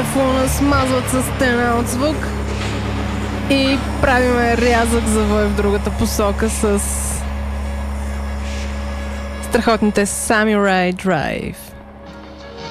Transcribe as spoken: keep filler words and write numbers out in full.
микрофона, смазват с стена от звук и правиме рязък завой в другата посока с страхотните Samurai Drive.